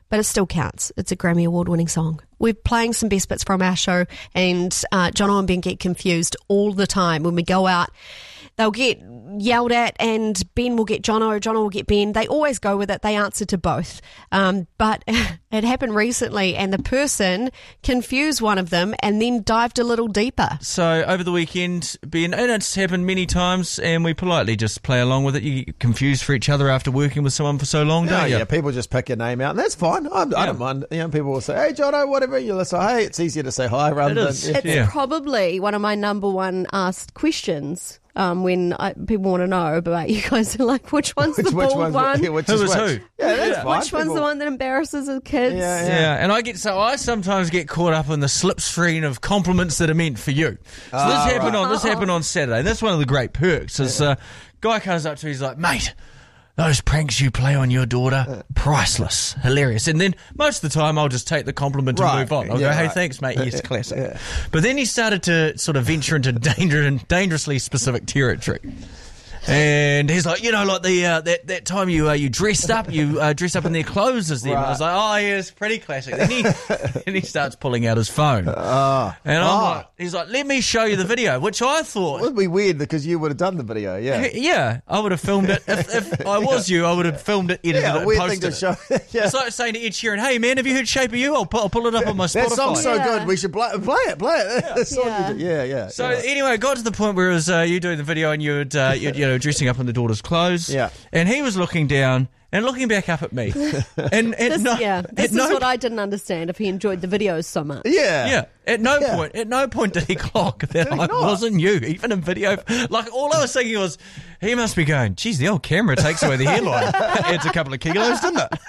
but it still counts. It's a Grammy Award-winning song. We're playing some best bits from our show, and Jono and Ben get confused all the time. When we go out, they'll get yelled at, and Ben will get Jono, or Jono will get Ben. They always go with it. They answer to both. But it happened recently, and the person confused one of them and then dived a little deeper. So over the weekend, Ben, and it's happened many times, and we politely just play along with it. You get confused for each other after working with someone for so long, don't you? Yeah, people just pick your name out, and that's fine. I don't mind. People will say, "Hey, Jono," whatever. You'll say, "Hey," it's easier to say hi rather than... It's probably one of my number one asked questions. When people want to know about you guys, are like, which one's the bald one? Who is who? Yeah, that's fine. Which one's the one that embarrasses his kids? Yeah. And I sometimes get caught up in the slipstream of compliments that are meant for you. So this happened on Saturday, and that's one of the great perks. Is guy comes up to me, he's like, "Mate, those pranks you play on your daughter, priceless, hilarious." And then most of the time I'll just take the compliment and move on. I'll go, "Hey, thanks, mate. Yes, classic." Yeah. But then he started to sort of venture into dangerously specific territory. And he's like, like that time you dressed up, dressed up in their clothes as them. Right. I was like, "Oh, yes, pretty classic." Then he starts pulling out his phone, he's like, "Let me show you the video," which I thought it would be weird because you would have done the video. Yeah, I would have filmed it if I was you. I would have filmed it, edited it, and posted thing to show. It's like saying to Ed Sheeran, "Hey man, have you heard Shape of You? I'll pull it up on my Spotify." That song's so good. We should play it. Yeah. So anyway, it got to the point where it was you doing the video and you'd dressing up in the daughter's clothes. Yeah. And he was looking down and looking back up at me. And this is what I didn't understand, if he enjoyed the videos so much. Yeah. At no point did he clock that I wasn't you, even in video. Like, all I was thinking was, he must be going, "Geez, the old camera takes away the hairline. Adds a couple of kilos, doesn't it?"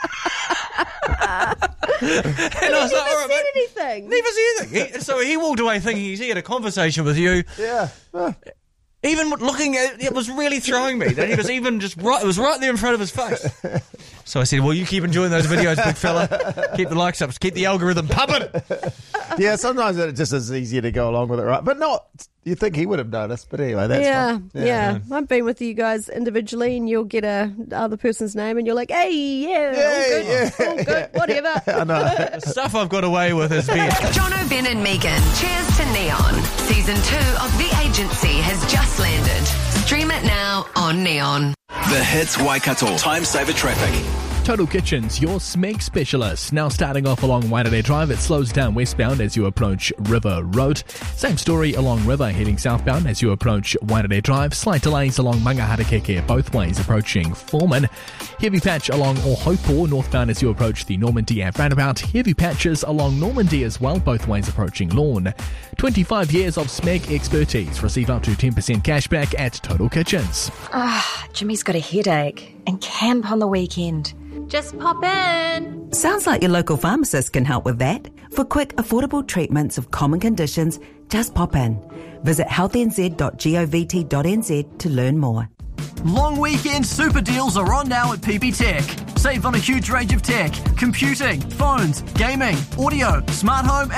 And I was like, "All right, mate." Anything. Never said anything. So he walked away thinking he had a conversation with you. Yeah. Even looking at it, was really throwing me that he was even just right. It was right there in front of his face. So I said, "Well, you keep enjoying those videos, big fella. Keep the likes up. Keep the algorithm pumping." Yeah, sometimes it just is easier to go along with it, right? But not. You think he would have noticed, but anyway, that's fine. Yeah. I've been with you guys individually, and you'll get a other person's name, and you're like, "Hey, all good, whatever." I know. Stuff I've got away with is beer. Jono, Ben and Megan. Cheers to Neon. Season 2 of The Agency has just landed. Stream it now on Neon. The Hits Waikato Time Saver Traffic. Total Kitchens, your SMEG specialist. Now starting off along Waitangi Drive, it slows down westbound as you approach River Road. Same story along River, heading southbound as you approach Waitangi Drive. Slight delays along Mangaharakeke both ways approaching Foreman. Heavy patch along Ohopo northbound as you approach the Normandy Ave roundabout. Heavy patches along Normandy as well, both ways approaching Lorne. 25 years of SMEG expertise. Receive up to 10% cashback at Total Kitchens. Jimmy's got a headache and camp on the weekend. Just pop in. Sounds like your local pharmacist can help with that. For quick, affordable treatments of common conditions, just pop in. Visit healthnz.govt.nz to learn more. Long weekend super deals are on now at PP Tech. Save on a huge range of tech, computing, phones, gaming, audio, smart home